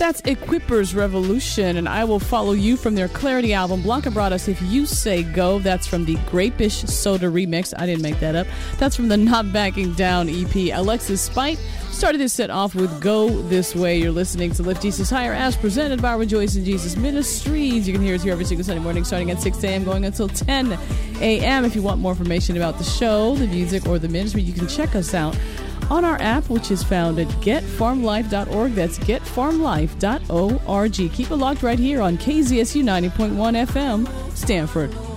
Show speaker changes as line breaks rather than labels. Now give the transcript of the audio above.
That's Equippers Revolution, and I Will Follow You from their Clarity album. Blanca brought us If You Say Go. That's from the Grapish Soda remix. I didn't make that up. That's from the Not Backing Down EP. Alexis Spite started this set off with Go This Way. You're listening to Lift Jesus Higher as presented by Rejoice in Jesus Ministries. You can hear us here every single Sunday morning starting at 6 a.m. going until 10 a.m. If you want more information about the show, the music, or the ministry, you can check us out on our app, which is found at getfarmlife.org. That's getfarmlife.org. Keep it locked right here on KZSU 90.1 FM, Stanford.